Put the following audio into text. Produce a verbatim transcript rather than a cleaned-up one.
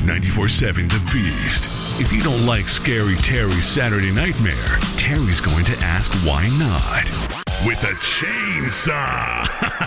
ninety-four seven The Beast. If you don't like Scary Terry's Saturday Nightmare, Terry's going to ask why not. With a chainsaw.